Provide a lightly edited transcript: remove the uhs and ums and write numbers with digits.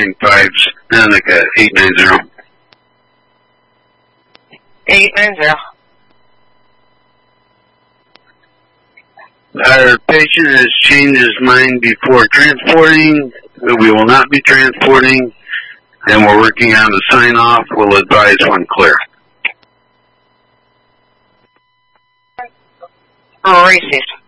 895s, and like a 890. 890. Our patient has changed his mind before transporting. We will not be transporting, and we're working on the sign-off. We'll advise when clear. Racist.